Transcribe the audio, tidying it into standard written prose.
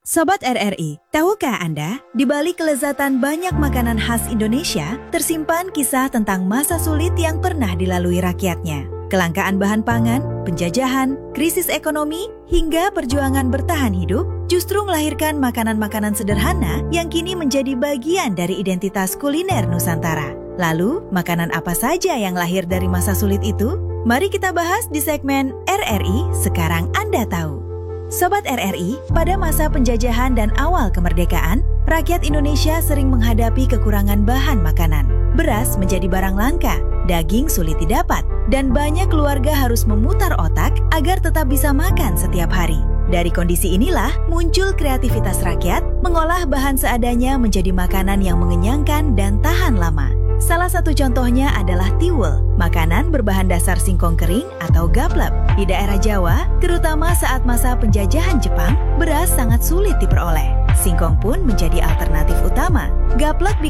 Sobat RRI, tahukah Anda, di balik kelezatan banyak makanan khas Indonesia, tersimpan kisah tentang masa sulit yang pernah dilalui rakyatnya. Kelangkaan bahan pangan, penjajahan, krisis ekonomi, hingga perjuangan bertahan hidup, justru melahirkan makanan-makanan sederhana yang kini menjadi bagian dari identitas kuliner Nusantara. Lalu, makanan apa saja yang lahir dari masa sulit itu? Mari kita bahas di segmen RRI Sekarang Anda Tahu. Sobat RRI, pada masa penjajahan dan awal kemerdekaan, rakyat Indonesia sering menghadapi kekurangan bahan makanan. Beras menjadi barang langka, daging sulit didapat, dan banyak keluarga harus memutar otak agar tetap bisa makan setiap hari. Dari kondisi inilah muncul kreativitas rakyat mengolah bahan seadanya menjadi makanan yang mengenyangkan dan tahan lama. Salah satu contohnya adalah tiwul, makanan berbahan dasar singkong kering atau gaplek. Di daerah Jawa, terutama saat masa penjajahan Jepang, beras sangat sulit diperoleh. Singkong pun menjadi alternatif utama. Gaplek